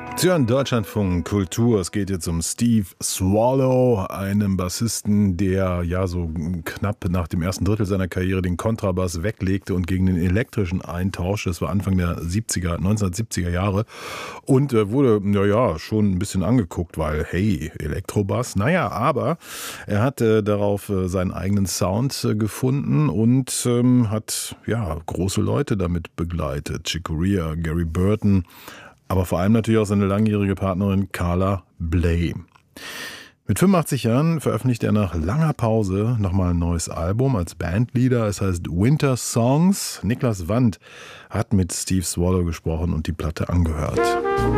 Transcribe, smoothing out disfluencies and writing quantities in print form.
Sie hören Deutschlandfunk Kultur. Es geht jetzt um Steve Swallow, einem Bassisten, der ja so knapp nach dem ersten Drittel seiner Karriere den Kontrabass weglegte und gegen den elektrischen eintauschte. Das war Anfang der 1970er Jahre und wurde schon ein bisschen angeguckt, weil hey, Elektrobass. Aber er hat darauf seinen eigenen Sound gefunden und hat große Leute damit begleitet. Chick Corea, Gary Burton, aber vor allem natürlich auch seine langjährige Partnerin Carla Bley. Mit 85 Jahren veröffentlicht er nach langer Pause nochmal ein neues Album als Bandleader. Es heißt Winter Songs. Niklas Wandt hat mit Steve Swallow gesprochen und die Platte angehört.